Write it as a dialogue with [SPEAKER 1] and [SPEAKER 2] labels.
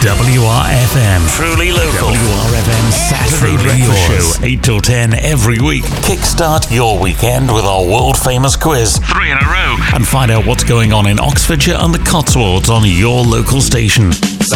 [SPEAKER 1] WRFM.
[SPEAKER 2] Truly local.
[SPEAKER 1] WRFM Saturday Breakfast Show, 8 till 10 every week.
[SPEAKER 2] Kickstart your weekend with our world-famous quiz. 3 in a row.
[SPEAKER 1] And find out what's going on in Oxfordshire and the Cotswolds on your local station.